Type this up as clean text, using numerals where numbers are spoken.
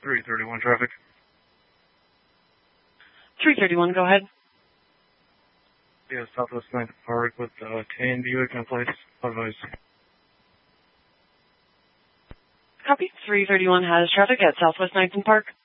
331 traffic. 331, go ahead. Yeah, Southwest 9th Park with tan Buick in place. Otherwise. Copy. 331 has traffic at Southwest 9th Park.